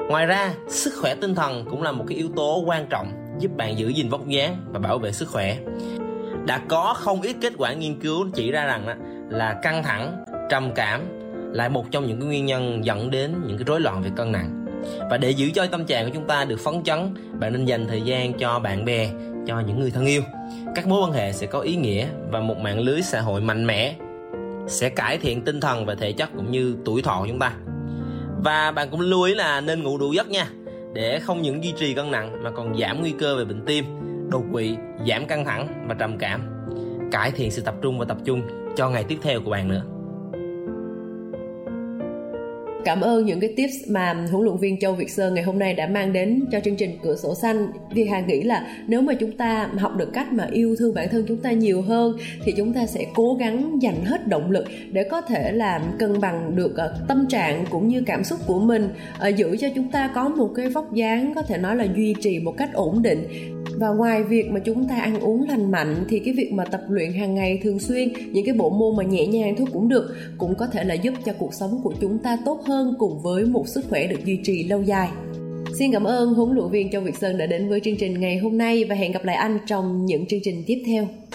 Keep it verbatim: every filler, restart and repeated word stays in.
Ngoài ra, sức khỏe tinh thần cũng là một cái yếu tố quan trọng giúp bạn giữ gìn vóc dáng và bảo vệ sức khỏe. Đã có không ít kết quả nghiên cứu chỉ ra rằng là căng thẳng, trầm cảm là một trong những cái nguyên nhân dẫn đến những cái rối loạn về cân nặng. Và để giữ cho tâm trạng của chúng ta được phấn chấn, bạn nên dành thời gian cho bạn bè, cho những người thân yêu. Các mối quan hệ sẽ có ý nghĩa và một mạng lưới xã hội mạnh mẽ sẽ cải thiện tinh thần và thể chất cũng như tuổi thọ của chúng ta. Và bạn cũng lưu ý là nên ngủ đủ giấc nha, để không những duy trì cân nặng mà còn giảm nguy cơ về bệnh tim, đột quỵ, giảm căng thẳng và trầm cảm, cải thiện sự tập trung và tập trung cho ngày tiếp theo của bạn nữa. Cảm ơn những cái tips mà huấn luyện viên Châu Việt Sơn ngày hôm nay đã mang đến cho chương trình Cửa Sổ Xanh. Vì Hà nghĩ là nếu mà chúng ta học được cách mà yêu thương bản thân chúng ta nhiều hơn thì chúng ta sẽ cố gắng dành hết động lực để có thể làm cân bằng được tâm trạng cũng như cảm xúc của mình, giữ cho chúng ta có một cái vóc dáng có thể nói là duy trì một cách ổn định. Và ngoài việc mà chúng ta ăn uống lành mạnh thì cái việc mà tập luyện hàng ngày thường xuyên, những cái bộ môn mà nhẹ nhàng thôi cũng được, cũng có thể là giúp cho cuộc sống của chúng ta tốt hơn cùng với một sức khỏe được duy trì lâu dài. Xin cảm ơn huấn luyện viên Châu Việt Sơn đã đến với chương trình ngày hôm nay và hẹn gặp lại anh trong những chương trình tiếp theo.